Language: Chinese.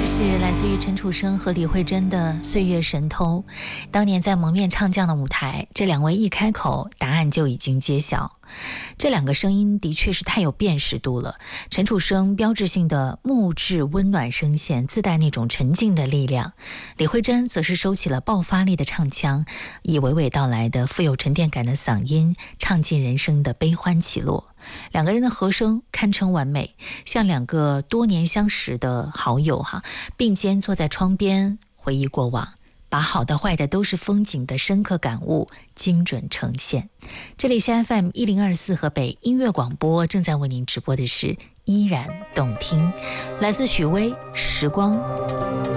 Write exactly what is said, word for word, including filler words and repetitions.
是来自于陈楚生和李慧珍的《岁月神偷》。当年在蒙面唱将的舞台，这两位一开口，答案就已经揭晓。这两个声音的确是太有辨识度了。陈楚生标志性的木质温暖声线，自带那种沉静的力量；李慧珍则是收起了爆发力的唱腔，以娓娓道来的富有沉淀感的嗓音，唱尽人生的悲欢起落。两个人的和声堪称完美，像两个多年相识的好友哈，并肩坐在窗边回忆过往，把好的坏的都是风景的深刻感悟精准呈现。这里是 F M 一零二四河北音乐广播，正在为您直播的是依然动听，来自许巍《时光》。